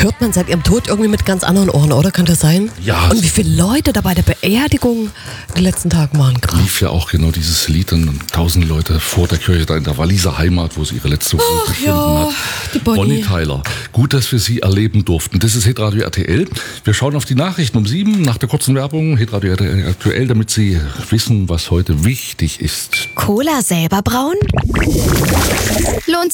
hört man seit ihrem Tod irgendwie mit ganz anderen Ohren, oder? Kann das sein? Ja. Und wie viele Leute da bei der Beerdigung die letzten Tage waren? Krass. Lief ja auch genau dieses Lied dann 1000 Leute vor der Kirche da in der Walliser Heimat, wo sie ihre letzte Ruhe gefunden hat. Die Bonnie Tyler. Gut, dass wir sie erleben durften. Das ist Hitradio RTL. Wir schauen auf die Nachrichten um 7 nach der kurzen Werbung. Hitradio RTL aktuell, damit Sie wissen, was heute wichtig ist. Cola selber brauen? Lohnt